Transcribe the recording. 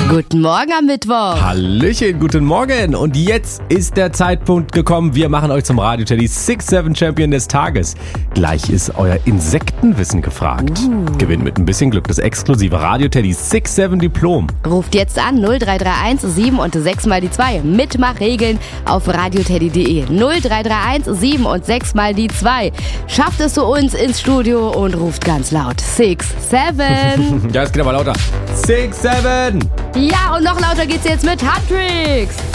Guten Morgen am Mittwoch. Hallöchen, guten Morgen. Und jetzt ist der Zeitpunkt gekommen. Wir machen euch zum Radio-Teddy 6-7 Champion des Tages. Gleich ist euer Insektenwissen gefragt. Gewinnt mit ein bisschen Glück das exklusive Radio-Teddy 6-7 Diplom. Ruft jetzt an 0331 7 und 6 mal die 2. Mitmachregeln auf radioteddy.de. 0331 7 und 6 mal die 2. Schafft es zu uns ins Studio und ruft ganz laut 6-7. Ja, es geht aber lauter. 6-7. Ja, und noch lauter geht's jetzt mit Handtricks.